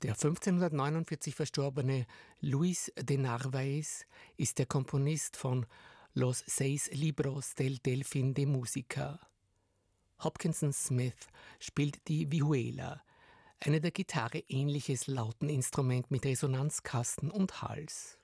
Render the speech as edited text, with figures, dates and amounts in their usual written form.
Der 1549 verstorbene Luis de Narváez ist der Komponist von Los 6 Libros del Delfín de Música. Hopkinson Smith spielt die Vihuela, eine der Gitarre ähnliches Lauteninstrument mit Resonanzkasten und Hals.